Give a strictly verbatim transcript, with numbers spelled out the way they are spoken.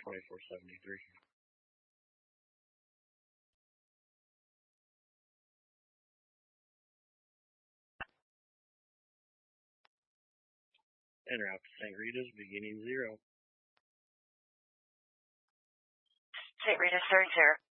twenty-four seventy-three. En route to Saint Rita's, beginning zero. Saint Rita's, third zero.